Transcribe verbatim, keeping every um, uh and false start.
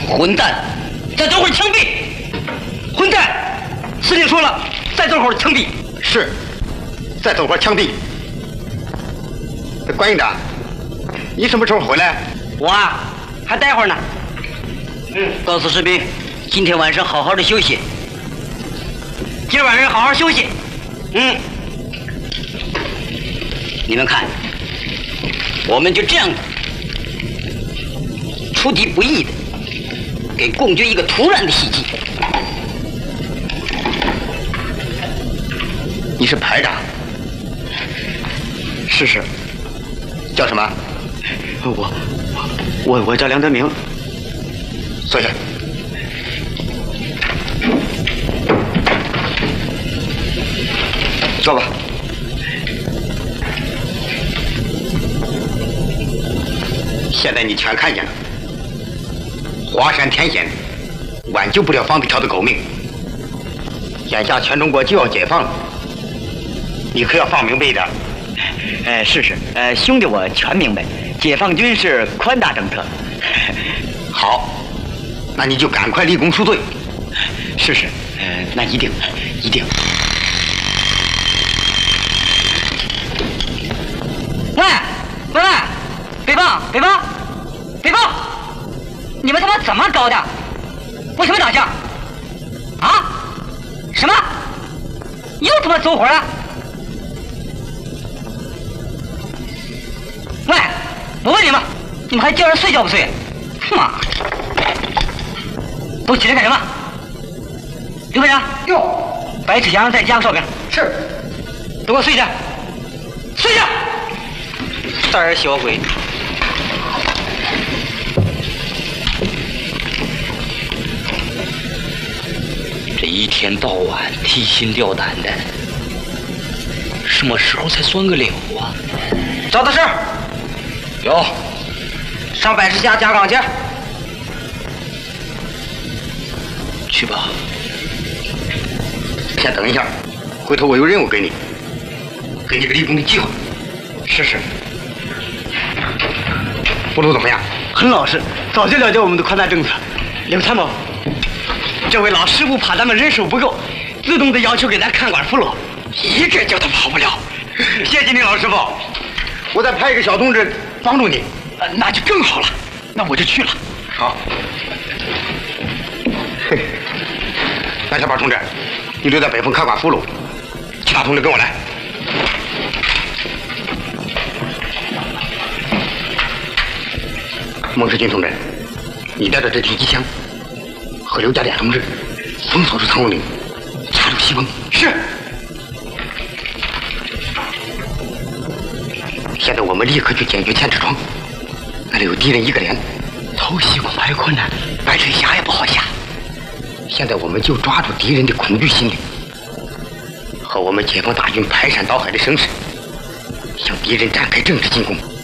混蛋！再等会儿枪毙！混蛋！司令说了，再等会儿枪毙。 是，再等会儿枪毙。关营长，你什么时候回来？ 我啊，还待会儿呢。嗯，告诉士兵，今天晚上好好的休息。今儿晚上好好休息。嗯，你们看，我们就这样出其不意的给共军一个突然的袭击。 你是排长？ 是是。 叫什么？ 我我我叫梁德明。 坐下。说吧。现在你全看见了，华山天险挽救不了方子条的狗命。眼下全中国就要解放了，你可要放明白一点。 呃，是是，呃，兄弟我全明白，解放军是宽大政策。 好，那你就赶快立功赎罪。 是是，呃，那一定一定。喂喂喂，北方北方北方，你们他妈怎么搞的？为什么打架？啊？什么？又他妈走火了？喂，我问你们，你们还叫人睡觉不睡？妈，都起来干什么？刘排长，哟，白纸箱再加个烧饼。是。都给我睡下，睡下。胆小鬼。 这一天到晚提心吊胆的，什么时候才算个了啊？ 找的是。 有。 上百十下加岗去。 去吧。 先等一下，回头我有任务给你，给你个立功的机会。 是是。 俘虏怎么样？ 很老实，早就了解我们的宽大政策。刘参谋，这位老师傅怕咱们人手不够，自动的要求给咱看管俘虏，一个叫他跑不了。谢谢你，老师傅。 我再派一个小同志帮助你。 呃，那就更好了，那我就去了。 好。嘿，那小宝同志，你留在北峰看管俘虏，其他同志跟我来。孟世军同志，你带着这狙击枪，和刘家典同志封锁住苍龙岭，插入西风。 是。 现在我们立刻去解决千尺窗，那里有敌人一个连， 偷袭恐怕有困难，白水峡也不好下。 现在我们就抓住敌人的恐惧心理，和我们解放大军排山倒海的声势，向敌人展开正式进攻。